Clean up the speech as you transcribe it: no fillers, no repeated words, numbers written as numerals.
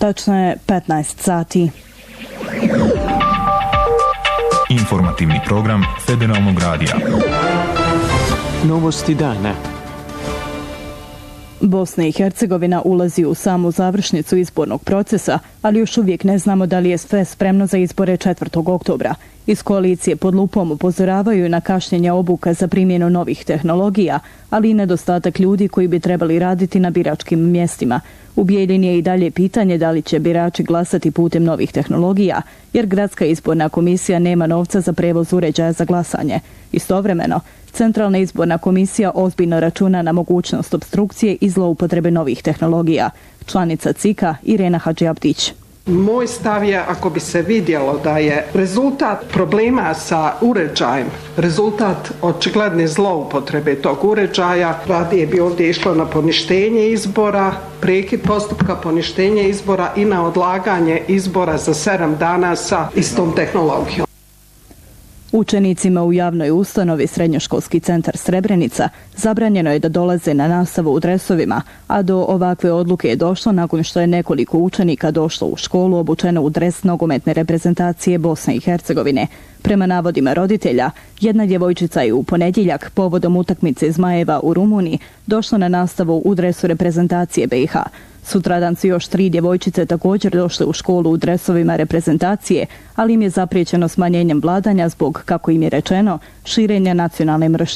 Tačno je 15 sati. Informativni program Federalnog radija. Novosti dana. Bosna i Hercegovina ulazi u samu završnicu izbornog procesa, ali još uvijek ne znamo da li je sve spremno za izbore 4. oktobra. Iz koalicije pod lupom upozoravaju na kašnjenje obuka za primjenu novih tehnologija, ali i nedostatak ljudi koji bi trebali raditi na biračkim mjestima. U Bijeljini je i dalje pitanje da li će birači glasati putem novih tehnologija, jer Gradska izborna komisija nema novca za prevoz uređaja za glasanje. Istovremeno, Centralna izborna komisija ozbiljno računa na mogućnost opstrukcije i zloupotrebe novih tehnologija. Članica CIK-a Irena Hadžiabdić. Moj stav je, ako bi se vidjelo da je rezultat problema sa uređajem, rezultat očigledne zloupotrebe tog uređaja, radije bi ovdje išlo na poništenje izbora, prekid postupka poništenja izbora i na odlaganje izbora za 7 dana sa istom tehnologijom. Učenicima u javnoj ustanovi Srednjoškolski centar Srebrenica zabranjeno je da dolaze na nastavu u dresovima, a do ovakve odluke je došlo nakon što je nekoliko učenika došlo u školu obučeno u dres nogometne reprezentacije Bosne i Hercegovine. Prema navodima roditelja, jedna djevojčica je u ponedjeljak povodom utakmice Zmajeva u Rumuniji došla na nastavu u dresu reprezentacije BiH. Sutradan su još 3 djevojčice također došle u školu u dresovima reprezentacije, ali im je zapriječeno smanjenjem vladanja zbog, kako im je rečeno, širenja nacionalne mržnje.